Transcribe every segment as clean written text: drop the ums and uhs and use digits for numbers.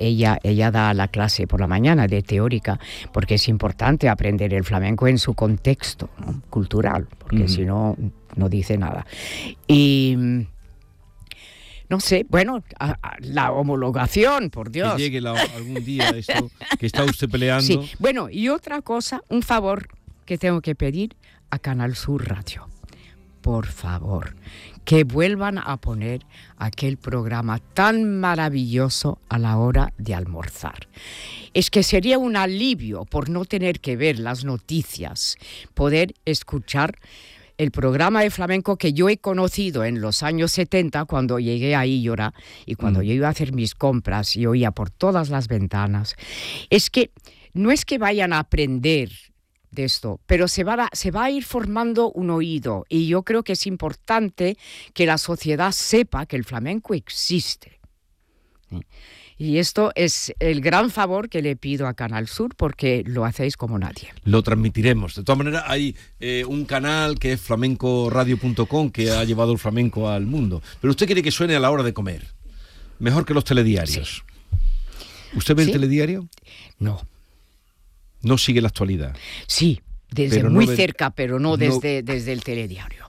ella da la clase por la mañana de teórica, porque es importante aprender el flamenco en su contexto, ¿no?, cultural, porque si no, no dice nada. Y no sé, bueno, la homologación, por Dios. Que llegue algún día esto que está usted peleando. Sí, bueno, y otra cosa, un favor que tengo que pedir a Canal Sur Radio. Por favor, que vuelvan a poner aquel programa tan maravilloso a la hora de almorzar. Es que sería un alivio, por no tener que ver las noticias, poder escuchar el programa de flamenco que yo he conocido en los años 70, cuando llegué a Illora y cuando yo iba a hacer mis compras y oía por todas las ventanas. Es que no es que vayan a aprender de esto, pero se va a ir formando un oído, y yo creo que es importante que la sociedad sepa que el flamenco existe. Y esto es el gran favor que le pido a Canal Sur, porque lo hacéis como nadie. Lo transmitiremos. De todas maneras, hay un canal que es flamencoradio.com que ha llevado el flamenco al mundo. Pero usted quiere que suene a la hora de comer, mejor que los telediarios. Sí. ¿Usted ve el telediario? No. ¿No sigue la actualidad? Sí, desde pero muy cerca, pero no desde el telediario.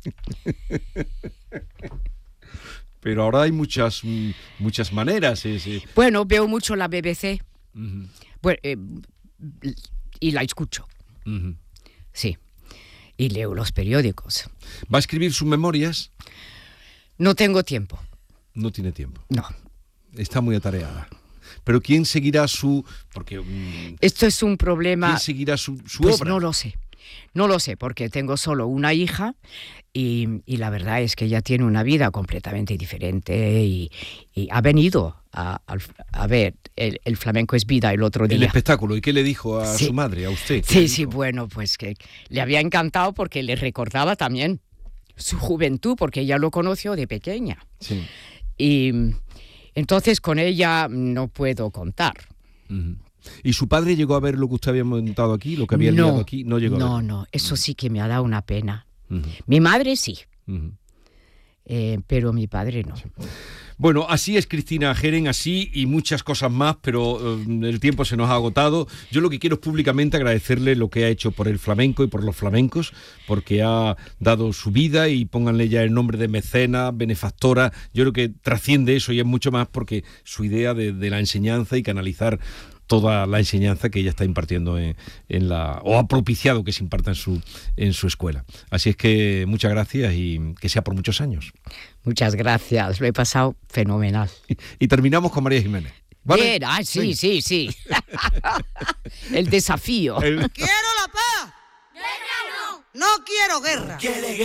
Pero ahora hay muchas maneras. Bueno, veo mucho la BBC. Bueno, y la escucho. Sí. Y leo los periódicos. ¿Va a escribir sus memorias? No tengo tiempo. No tiene tiempo. No. Está muy atareada. Pero ¿quién seguirá porque esto es un problema. ¿Quién seguirá su pues obra? No lo sé. No lo sé, porque tengo solo una hija y la verdad es que ella tiene una vida completamente diferente y ha venido a ver el flamenco es vida el otro día. El espectáculo. ¿Y qué le dijo a su madre, a usted? Sí, bueno, pues que le había encantado porque le recordaba también su juventud, porque ella lo conoció de pequeña. Sí. Y entonces con ella no puedo contar. ¿Y su padre llegó a ver lo que usted había montado aquí, lo que había liado aquí? No llegó a ver. No, eso sí que me ha dado una pena. Mi madre sí, pero mi padre no. Sí. Bueno, así es Cristina Geren, así y muchas cosas más, pero el tiempo se nos ha agotado. Yo lo que quiero es públicamente agradecerle lo que ha hecho por el flamenco y por los flamencos, porque ha dado su vida, y pónganle ya el nombre de mecena, benefactora. Yo creo que trasciende eso y es mucho más, porque su idea de la enseñanza y canalizar toda la enseñanza que ella está impartiendo o ha propiciado que se imparta en su escuela. Así es que muchas gracias y que sea por muchos años. Muchas gracias, lo he pasado fenomenal. Y terminamos con María Jiménez. ¿Vale? Bien, sí. El desafío. ¡Quiero la paz! ¡Guerra no! ¡No quiero guerra!